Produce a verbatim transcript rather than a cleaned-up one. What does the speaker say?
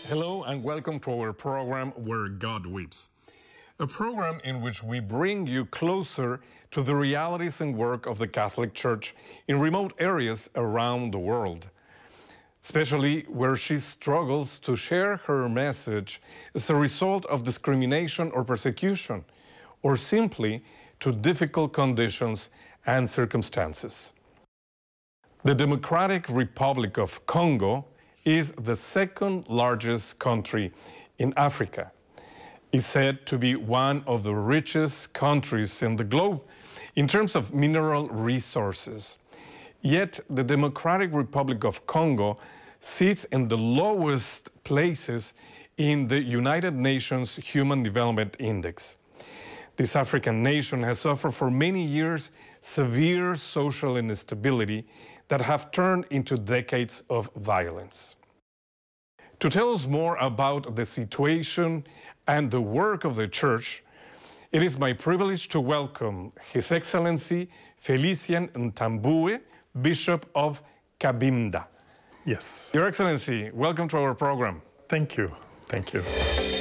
Hello and welcome to our program Where God Weeps, a program in which we bring you closer to the realities and work of the Catholic Church in remote areas around the world, especially where she struggles to share her message as a result of discrimination or persecution, or simply to difficult conditions and circumstances. The Democratic Republic of Congo is the second largest country in Africa. It's said to be one of the richest countries in the globe in terms of mineral resources. Yet the Democratic Republic of Congo sits in the lowest places in the United Nations Human Development Index. This African nation has suffered for many years severe social instability that have turned into decades of violence. To tell us more about the situation and the work of the Church, it is my privilege to welcome His Excellency Felician Ntambue, Bishop of Cabinda. Yes. Your Excellency, welcome to our program. Thank you. Thank you.